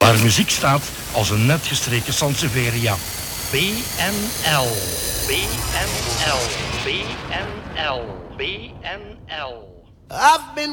Haar muziek staat als een net gestreken Sansevieria. BNL, BNL, BNL, BNL. I've been